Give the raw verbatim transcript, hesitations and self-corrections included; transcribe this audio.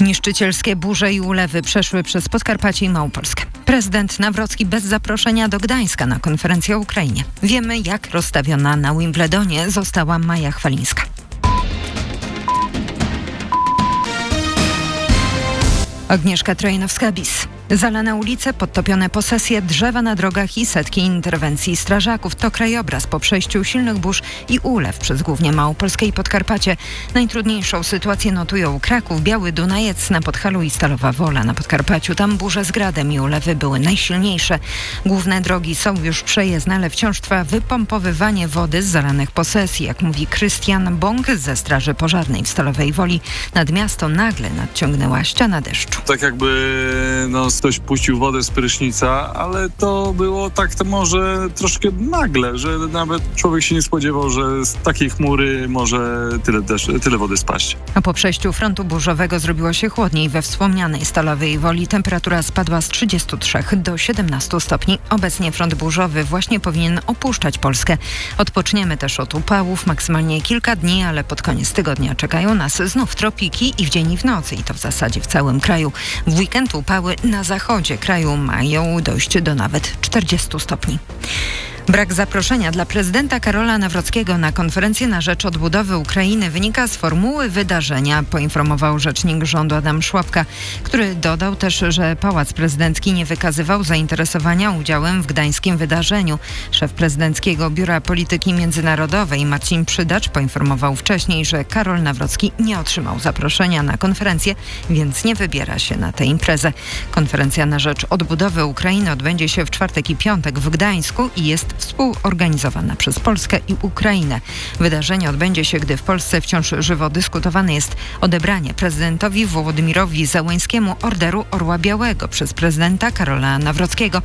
Niszczycielskie burze i ulewy przeszły przez Podkarpacie i Małopolskę. Prezydent Nawrocki bez zaproszenia do Gdańska na konferencję o Ukrainie. Wiemy, jak rozstawiona na Wimbledonie została Maja Chwalińska. Agnieszka Trojanowska-Bis. Zalane ulice, podtopione posesje, drzewa na drogach i setki interwencji strażaków to krajobraz po przejściu silnych burz i ulew przez głównie Małopolskę i Podkarpacie. Najtrudniejszą sytuację notują Kraków, Biały Dunajec na Podhalu i Stalowa Wola na Podkarpaciu. Tam burze z gradem i ulewy były najsilniejsze. Główne drogi są już przejezdne, ale wciąż trwa wypompowywanie wody z zalanych posesji. Jak mówi Krystian Bąk ze Straży Pożarnej w Stalowej Woli, nad miasto nagle nadciągnęła ściana deszczu. Tak jakby no, ktoś puścił wodę z prysznica, ale to było tak to może troszkę nagle, że nawet człowiek się nie spodziewał, że z takiej chmury może tyle, deszcz, tyle wody spaść. A po przejściu frontu burzowego zrobiło się chłodniej. We wspomnianej Stalowej Woli temperatura spadła z trzydziestu trzech do siedemnastu stopni. Obecnie front burzowy właśnie powinien opuszczać Polskę. Odpoczniemy też od upałów, maksymalnie kilka dni, ale pod koniec tygodnia czekają nas znów tropiki i w dzień i w nocy i to w zasadzie w całym kraju. W weekend upały na zachodzie kraju mają dojść do nawet czterdziestu stopni. Brak zaproszenia dla prezydenta Karola Nawrockiego na konferencję na rzecz odbudowy Ukrainy wynika z formuły wydarzenia, poinformował rzecznik rządu Adam Szłapka, który dodał też, że Pałac Prezydencki nie wykazywał zainteresowania udziałem w gdańskim wydarzeniu. Szef Prezydenckiego Biura Polityki Międzynarodowej Marcin Przydacz poinformował wcześniej, że Karol Nawrocki nie otrzymał zaproszenia na konferencję, więc nie wybiera się na tę imprezę. Konferencja na rzecz odbudowy Ukrainy odbędzie się w czwartek i piątek w Gdańsku i jest współorganizowana przez Polskę i Ukrainę. Wydarzenie odbędzie się, gdy w Polsce wciąż żywo dyskutowane jest odebranie prezydentowi Wołodymirowi Zełenskiemu Orderu Orła Białego przez prezydenta Karola Nawrockiego.